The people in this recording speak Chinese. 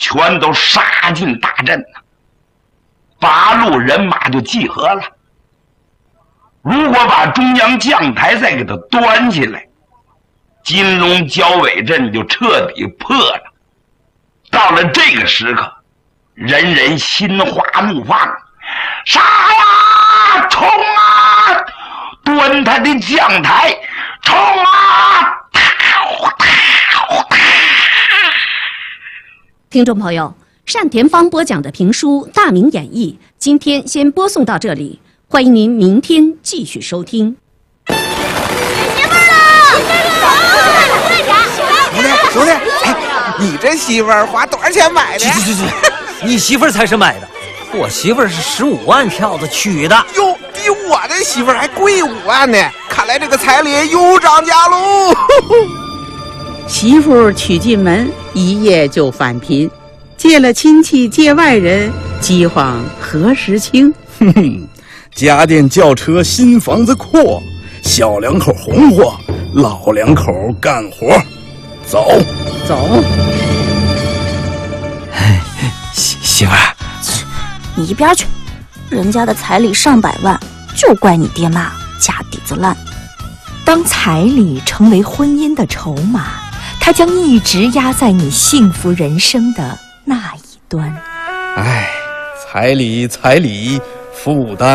全都杀进大阵了。8路人马就集合了。如果把中央将台再给它端起来，金龙交尾阵就彻底破了。到了这个时刻，人人心花怒放，杀呀，冲啊，端他的将台，冲啊！ 听众朋友，单田芳播讲的评书《大明演义》今天先播送到这里，欢迎您明天继续收听。 兄弟，哎，你这媳妇儿花多少钱买的？ 去，你媳妇儿才是买的，我媳妇儿是15万票子娶的。 哟，比我的媳妇儿还贵5万呢！看来这个彩礼又涨价喽。 媳妇娶进门，一夜就返贫，借了亲戚借外人，饥荒何时清？ 哼哼，家电轿车新房子阔，小两口红火，老两口干活。走。 哎，媳妇儿， 你一边去！人家的彩礼上百万，就怪你爹妈家底子烂。 当彩礼成为婚姻的筹码，它将一直压在你幸福人生的那一端。 哎，彩礼，负担